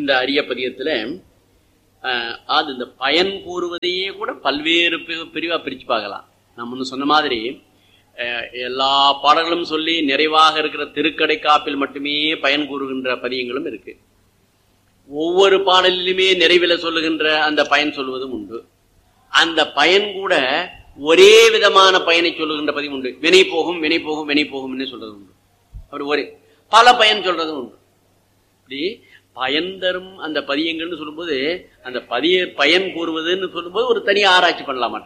இந்த அரிய பதியத்துல அது இந்த பயன் கூறுவதையே கூட பல்வேறு பிரிவா பிரிச்சு பார்க்கலாம். நான் முன்ன சொன்ன மாதிரி எல்லா பாடல்களும் சொல்லி நிறைவாக இருக்கிற திருக்கடை காப்பில் மட்டுமே பயன் கூறுகின்ற பதியங்களும் இருக்கு. ஒவ்வொரு பாடலிலுமே நிறைவில சொல்லுகின்ற அந்த பயன் சொல்வதும் உண்டு. அந்த பயன் கூட ஒரே விதமான பயனை சொல்லுகின்ற பதியம் உண்டு. வினை போகும் வினை போகும் வினை போகும் சொல்றது உண்டு. அப்படி ஒரே பல பயன் சொல்றதும் உண்டு. இப்படி பயன் தரும் அந்த பதியங்கள்னு சொல்லும்போது அந்த பயன் கூறுவதுன்னு சொல்லும்போது ஒரு தனி ஆராய்ச்சி பண்ணலாம்.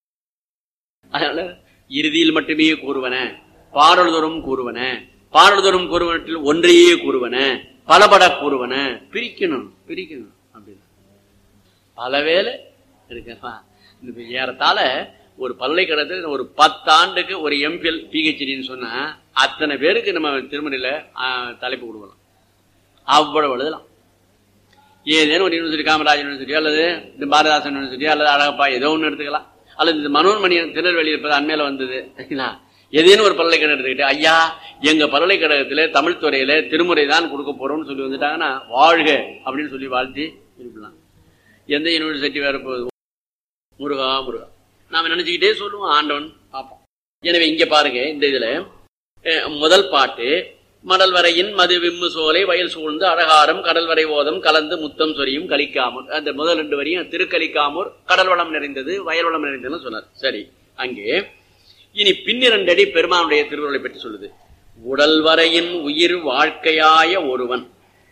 அதனால இறுதியில் மட்டுமே கூறுவன, பாடல்தோறும் கூறுவன, பாடல்தோறும் கூறுவனத்தில் ஒன்றையே கூறுவன, பலபட கூறுவன, பிரிக்கணும் பிரிக்கணும் அப்படின்னு பல வேலை இருக்கா. ஏறத்தால ஒரு பல்கலைக்கழகத்தில் ஒரு 10 ஆண்டுக்கு ஒரு எம்பிஎல் பிஹெச்டின்னு சொன்னா அத்தனை பேருக்கு நம்ம திருமணில தலைப்பு கொடுக்கலாம். அவ்வளவு எழுதலாம். ஏதேனும் ஒரு யூனிவர்சிட்டி, காமராஜ் யூனிவர்சிட்டி அல்லது இந்த பாரதாசன் யூனிவர்சிட்டி அல்லது அழகப்பா ஏதோ ஒன்று எடுத்துக்கலாம். அல்லது இந்த மனோன்மணியன் திருநெல்வேலி இருப்பது அண்மையில வந்தது. ஏதேனும் ஒரு பல்கலைக்கழகம் எடுத்துக்கிட்டு ஐயா எங்க பல்கலைக்கழகத்துல தமிழ் துறையில திருமுறை தான் கொடுக்க போறோம்னு சொல்லி வந்துட்டாங்கன்னா வாழ்க அப்படின்னு சொல்லி வாழ்த்தி இருக்கலாம். எந்த யூனிவர்சிட்டி வேற போகுது, முருகா முருகா நாம நினைச்சுக்கிட்டே சொல்லுவோம், ஆண்டவன் பார்ப்போம். எனவே இங்க பாருங்க, இந்த இதுல முதல் பாட்டு மடல் வரையின் மது விம்மு சோலை வயல் சூழ்ந்து அழகாரம் கடல் வரை ஓதம் கலந்து முத்தம் சொரியும் கலிக்காமூர். அந்த முதல் 2 வரையும் திருக்கலிக்காமூர் கடல் வளம் நிறைந்தது வயல் வளம் நிறைந்ததுன்னு சொன்னார். சரி, அங்கே இனி பின்னிரண்டு அடி பெருமானுடைய திருவுருளை பற்றி சொல்லுது. உடல் வரையின் உயிர் வாழ்க்கையாய ஒருவன்.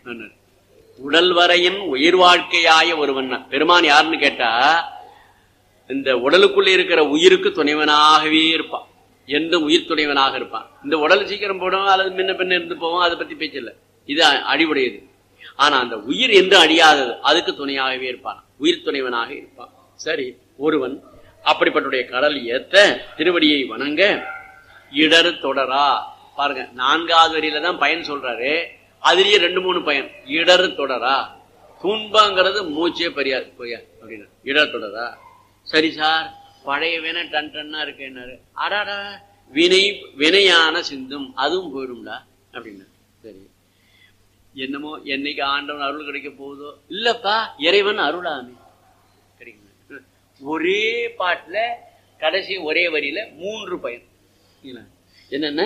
உடல் வரையின் உயிர் வாழ்க்கையாய ஒருவன் பெருமான் யாருன்னு கேட்டா இந்த உடலுக்குள்ள இருக்கிற உயிருக்கு துணைவனாகவே இருப்பான். எந்த உயிர் துணைவனாக இருப்பான். இந்த உடல் சீக்கிரம் போடும் அல்லது முன்ன பின்ன இருந்து போவோம், அதை பத்தி பேச்சில்லை, இது அடிவுடையது. ஆனா அந்த உயிர் என்று அழியாதது அதுக்கு துணையாகவே இருப்பான், உயிர் துணைவனாக இருப்பான். சரி, ஒருவன் அப்படிப்பட்டுடைய கடல் ஏத்த திருவடியை வணங்க இடர் தொடரா. பாருங்க, 4வது வரியில தான் பயன் சொல்றாரு, அதுலயே 2-3 பயன். இடர் தொடரா, துன்பங்கிறது மூச்சே பெரியாது அப்படின்னு இடர் தொடரா. சரி சார், பழைய வினை டன் டன்னா இருக்கேன்னாரு. அடாடா, வினையான சிந்தும் அதுவும் போயிடும்டா அப்படின்னா. சரி, என்னமோ என்னைக்கு ஆண்டவன் அருள் கிடைக்க போகுதோ இல்லப்பா, இறைவன் அருளாமே கிடைக்கும். ஒரே பாட்டுல கடைசி ஒரே வரியில 3 பயன். என்னென்ன?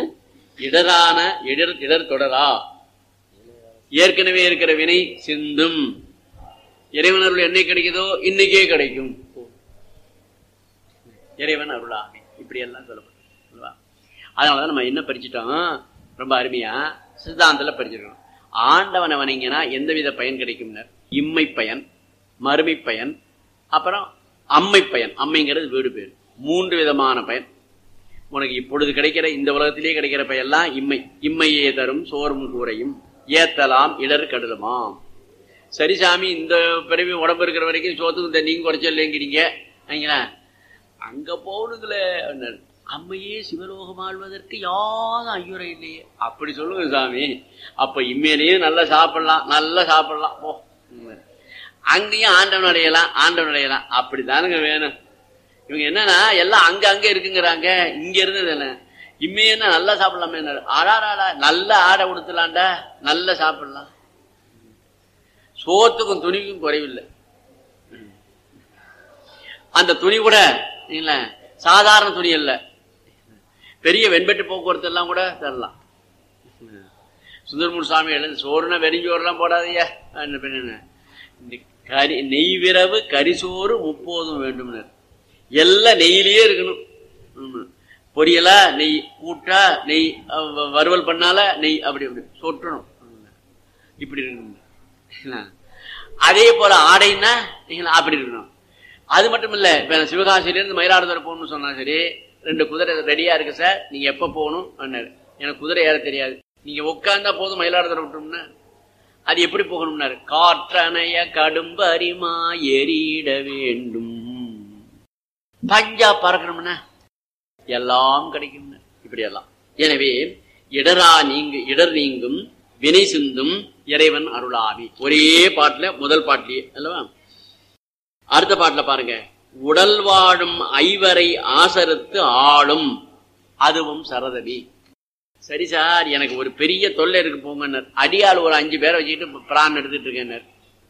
இடர் தொடரா, ஏற்கனவே இருக்கிற வினை சிந்தும், இறைவன் அருள் என்னைக்கு கிடைக்குதோ இன்னைக்கே கிடைக்கும், இறைவன் அருளாமே, இப்படி எல்லாம் சொல்லப்படும். அதனாலதான் நம்ம என்ன படிச்சுட்டோம், ரொம்ப அருமையா சித்தாந்தத்துல படிச்சிருக்கோம். ஆண்டவனை வணங்கினா எந்தவித பயன் கிடைக்கும்? இம்மை பயன், மறுமை பயன், அப்புறம் அம்மை பயன். அம்மைங்கிறது வீடு பேர். 3 விதமான பயன் உனக்கு இப்பொழுது கிடைக்கிற இந்த உலகத்திலேயே கிடைக்கிற பயெல்லாம் இம்மை. இம்மையே தரும் சோறும் கூரையும் ஏத்தலாம் இடர் கடுலுமாம். சரி சாமி, இந்த பிறவி உடம்பு இருக்கிற வரைக்கும் சோத்துக்கு தண்ணியும் குறைச்சல்லைங்கிறீங்க, அங்க போனதுல அம்மையே சிவலோகம் ஆழ்வதற்கு யாரும் ஐயுறை இல்லையே, அப்படி சொல்லுங்க சாமி. அப்ப இம்மையிலேயும் நல்லா சாப்பிடலாம் போ, அங்கேயும் ஆண்டவன் அடையலாம் அப்படித்தானுங்க வேணும். இவங்க என்னன்னா எல்லாம் அங்க இருக்குங்கிறாங்க, இங்க இருந்தது இம்மையன்னா நல்லா சாப்பிடலாமே. ஆடாடா, நல்ல ஆடை உடுத்தலாம்டா, நல்லா சாப்பிடலாம், சோத்துக்கும் துணிக்கும் குறைவில்லை. அந்த துணி கூட சாதாரண துணி அல்ல, பெரிய வெண்பட்டு போக்குவரத்து எல்லாம் கூட தரலாம். சுந்தரமூர் சாமி எழுந்து சோறுனா வெறிஞ்சோறுலாம் போடாதையா, நெய்விரவு கரிசோறு 30 வேண்டும், எல்லாம் நெய்யிலேயே இருக்கணும். பொரியலா நெய், கூட்டா நெய், வறுவல் பண்ணால நெய், அப்படி சொட்டணும், இப்படி இருக்கணும். அதே போல ஆடைன்னா அப்படி இருக்கணும். அது மட்டும் இல்ல, இப்ப சிவகாசியிலிருந்து மயிலாடுதுறை போகணும்னு சொன்னா சரி, 2 குதிரை ரெடியா இருக்கு சார், நீங்க எப்ப போகணும்? எனக்கு குதிரை ஏற தெரியாது, நீங்க உட்கார்ந்தா போதும் மயிலாடுதுறை விட்டோம்னா. அது எப்படி போகணும்னாரு, காற்றணைய கடும்பு அரிமா எறியிட வேண்டும், பஞ்சா பறக்கணும்னா எல்லாம் கிடைக்கும், இப்படி எல்லாம். எனவே இடர் நீங்கும் வினை சிந்தும் இறைவன் அருளாவி. ஒரே பாட்டுல முதல் பாட்டிலேயே அல்லவா. அடுத்த பாட்டுல பாருங்க, உடல் வாழும் ஐவரை ஆசரித்து ஆளும் அதுவும் சரதவி. சரி சார், எனக்கு ஒரு பெரிய தொல்லை இருக்கு போங்கன்னார். அடியாள் ஒரு 5 பேரை வச்சுக்கிட்டு பிரான் எடுத்துட்டு இருக்கேன்னார்.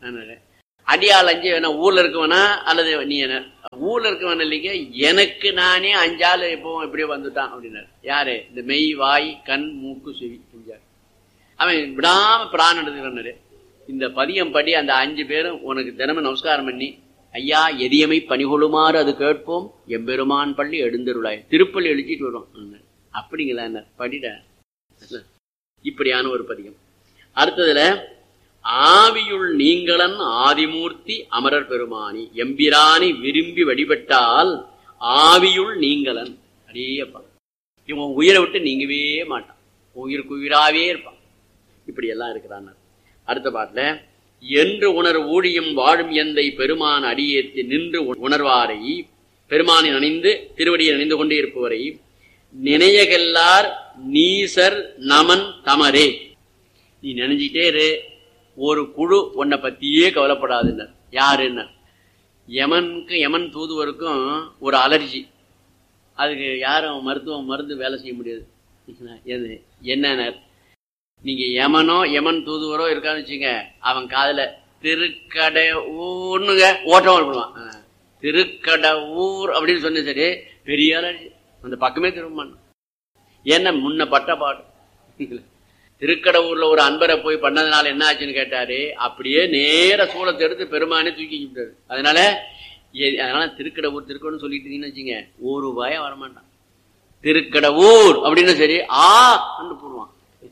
அடியாள் அஞ்சு வேணா ஊர்ல இருக்கவனா அல்லது நீ என்ன ஊர்ல இருக்கவன இல்லைங்க, எனக்கு நானே அஞ்சாள் எப்பவும் எப்படியோ வந்துட்டான் அப்படின்னாரு. யாரு? இந்த மெய் வாய் கண் மூக்கு செவி செஞ்சார். அவன் விடாம பிராணம் எடுத்துக்கிறாரு. இந்த பதியம் படி அந்த 5 பேரும் உனக்கு தினமும் நமஸ்காரம் பண்ணி, ஐயா எதியமை பணிகொள்ளுமாறு அது கேட்போம், எம்பெருமான் பள்ளி எழுந்தருளாய் திருப்பள்ளி எழுச்சிட்டு வரும். அப்படிங்களா? என்ன படிட. இப்படியான ஒரு பதியம். அடுத்ததுல ஆவியுள் நீங்களன் ஆதிமூர்த்தி அமரர் பெருமானி எம்பிரானி விரும்பி வழிபட்டால் ஆவியுள் நீங்களன். அடேப்பா, இவன் உயிரை விட்டு நீங்கவே மாட்டான், உயிருக்கு உயிராவே இருப்பான். இப்படி எல்லாம் இருக்கிறான். அடுத்த பாட்டுல என்று உணர் ஊழியம் வாழும் எந்தை பெருமான் அடியேற்றி நின்று உணர்வாரை, பெருமானின் அணிந்து திருவடியை அணிந்து கொண்டே இருப்பவரை நினையகெல்லார் நீசர் நமன் தமரே. நீ நினைஞ்சிட்டே இரு, ஒரு குழு உன்னை பத்தியே கவலைப்படாதுன்னர். யாருன்னர்? யமனுக்கு யமன் தூதுவருக்கும் ஒரு அலர்ஜி. அதுக்கு யாரும் மருந்து வேலை செய்ய முடியாது. என்ன நீங்க யமனோ யமன் தூதுவரோ இருக்கான்னு வச்சுங்க, அவன் காதுல திருக்கடை ஊர்னுங்க ஓட்டம் பண்ணுவான். திருக்கடை ஊர் அப்படின்னு சொன்ன சரி பெரிய அலர்ஜி, அந்த பக்கமே திரும்ப. என்ன முன்ன பட்ட பாடு. திருக்கடவுர்ல ஒரு அன்பரை போய் பண்ணதுனால என்ன ஆச்சுன்னு கேட்டாரு. அப்படியே நேர சூளத்தை எடுத்து பெருமானே தூக்கி விட்டாரு. அதனால திருக்கடவுர் திருக்கடவுன்னு சொல்லிட்டு இருந்தீங்கன்னு வச்சுங்க, ஒரு பயம் வரமாட்டான். திருக்கடவுர் அப்படின்னு சரி ஆண்டு போடுவான்.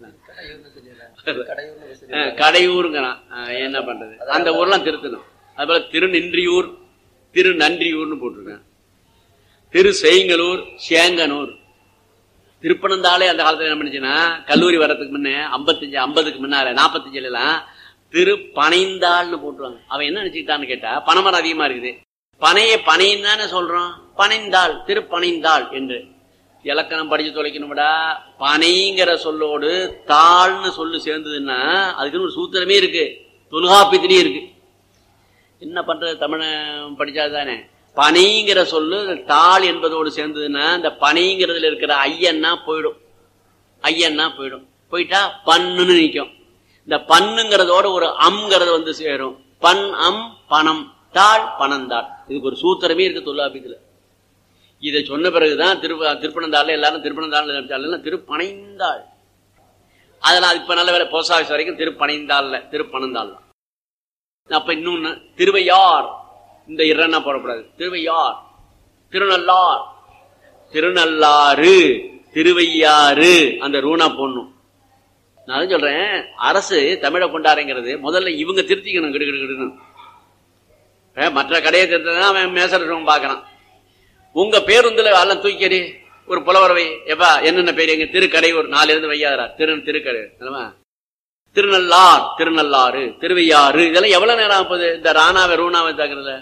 கடையூருங்கிறான். என்ன பண்றது, அந்த ஊர்லாம் திருத்தணும். அது போல திருநின்றியூர் திரு நன்றியூர்னு போட்டிருக்கேன். திரு செய்ங்கலூர் சேங்கனூர். திருப்பனந்தாலே அந்த காலத்துல என்ன பண்ணுச்சுன்னா, கல்லூரி வர்றதுக்கு முன்ன 50க்கு முன்னால 45 எல்லாம் திரு பனைந்தாள்னு போட்டுருவாங்க. அவன் என்ன நினைச்சுக்கிட்டான்னு கேட்டா, பனைமரம் அதிகமா இருக்குது, பனையை பனைன்னு தானே சொல்றோம், பனைந்தாள் திரு பனைந்தாள் என்று. இலக்கணம் படிச்சு தொலைக்கணும்டா. பனைங்கிற சொல்லோடு தாள்னு சொல்லு சேர்ந்ததுன்னா அதுக்குன்னு ஒரு சூத்திரமே இருக்கு, தொல்காப்பியத்திலேயே இருக்கு. என்ன பண்றது, தமிழ படிச்சாதானே. பனைங்கிற சொல்லு தாள் என்பதோடு சேர்ந்ததுன்னா இந்த பனைங்கிறதுல இருக்கிற ஐயன்னா போயிடும், போயிட்டா பண்ணுன்னு நிற்கும். இந்த பண்ணுங்கிறதோட ஒரு அம்ங்கிறது வந்து சேரும். பண் அம் பணம் தாள் பணந்தாள். இதுக்கு ஒரு சூத்திரமே இருக்கு தொல்காப்பியத்துல. இதை சொன்ன பிறகுதான் திருப்பனந்தாள் எல்லாரும் திருப்பனந்தாள் திருப்பனைந்தாள். அதெல்லாம் இப்ப நல்ல வேலை போஸ்ட் ஆஃபீஸ் வரைக்கும் திருப்பனைந்தாள் திருப்பனந்தாள். அப்ப இன்னொன்னு திருவையார், இந்த இரண்டா போடக்கூடாது. திருவையார் திருநள்ளார் திருநள்ளாறு திருவையாறு அந்த ரூணா போடணும். நான் சொல்றேன், அரசு தமிழை கொண்டாடுங்கிறது முதல்ல இவங்க திருத்திக்கணும். கிடுகிடுன்னு மற்ற கடையை திருத்தா அவன் மேசரம் பாக்குறான். உங்க பேருந்துல எல்லாம் தூக்கி ஒரு புலவரவை எப்பா என்னென்ன பேர் எங்க திருக்கடையூர் 4 இருந்து வையாதரா திருக்கடை திருநள்ளார் திருநள்ளாறு திருவையாறு இதெல்லாம் எவ்வளவு நேரம் ஆகுது இந்த ராணாவை ரூணாவை தாக்குறதுல.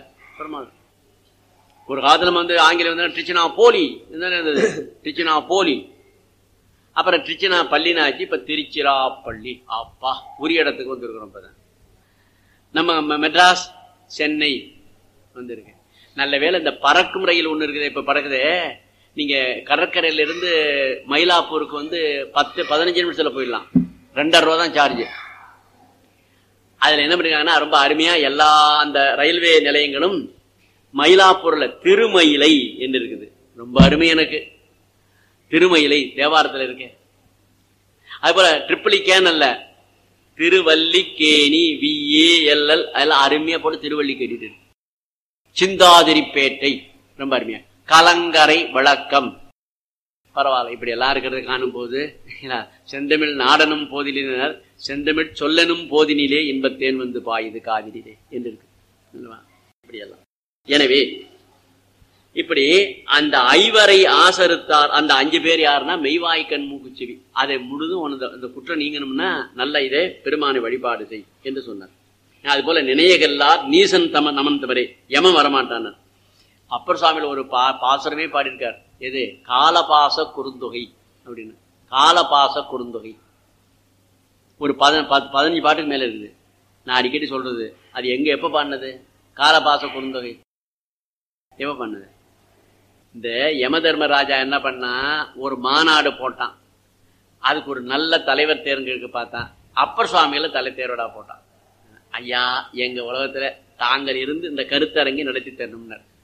ஒரு காலத்துல வந்து ஆங்கிலம் வந்து ட்ரிச்சினா போலி ட்ரிச்சினா போலி, அப்புறம் ட்ரிச்சினா பள்ளினாச்சு, இப்ப திருச்சிராப்பள்ளி. அப்பா உரிய இடத்துக்கு வந்துருக்கிறோம். இப்பதான் நம்ம மெட்ராஸ் சென்னை வந்திருக்கு. நல்ல வேலை இந்த பறக்கும் ரயில் ஒண்ணு இருக்குது, இப்ப பறக்குதே. நீங்க கடற்கரையில இருந்து மயிலாப்பூருக்கு வந்து 10-15 நிமிஷத்துல போயிடலாம். 2.5 ரூபா தான் சார்ஜ். அதுல என்ன பண்ணிருக்காங்கன்னா ரொம்ப அருமையா எல்லா அந்த ரயில்வே நிலையங்களும் மயிலாப்பூர்ல திருமயிலை என்று இருக்குது. ரொம்ப அருமை. எனக்கு திருமயிலை தேவாரத்துல இருக்கேன். அது போல ட்ரிபிளிகேன் அல்ல, திருவல்லிக்கேணி VALL அதெல்லாம் அருமையா போட்டு திருவல்லிக்கேணி. சிந்தாதிரிப்பேட்டை ரொம்ப அருமையா. கலங்கரை விளக்கம் பரவாயில்ல. இப்படி எல்லாம் இருக்கிறது காணும் போது செந்தமிழ் நாடனும் போதிலினர் செந்தமிழ் சொல்லனும் போதினிலே இன்பத்தேன் வந்து பாயுது காவிரியிலே என்று இருக்கு. இப்படி எல்லாம். எனவே இப்படி அந்த 5 ஆசறுத்தார். அந்த 5 பேர் யாருன்னா மெய்வாய்க்கண் மூக்குச்செவி. அதை முழுதும் அந்த குற்றம் நீங்கணும்னா நல்ல இதே பெருமானை வழிபாடு செய் என்று சொன்னார். அது போல நினையகல்லார் நீசன் நமன் தவறே யமன் வரமாட்டான். அப்பர் சுவாமியில் ஒரு பாசரமே பாடியிருக்கார். எது? காலபாச குறுந்தொகை அப்படின்னு. காலபாச குறுந்தொகை ஒரு 15 பாட்டுக்கு மேல இருக்குது. நான் அடிக்கடி சொல்றது, அது எங்க எப்ப பாடினது? காலபாச குறுந்தொகை எப்ப பண்ணது? இந்த யம தர்மராஜா என்ன பண்ணா, ஒரு மாநாடு போட்டான். அதுக்கு ஒரு நல்ல தலைவர் தேர்ந்தெடுக்க பார்த்தான். அப்பர் சுவாமியில தலை தேர்வடா போட்டான். ஐயா எங்க உலகத்துல தாங்கள் இருந்து இந்த கருத்தரங்கி நடத்தி தரணும்னார்.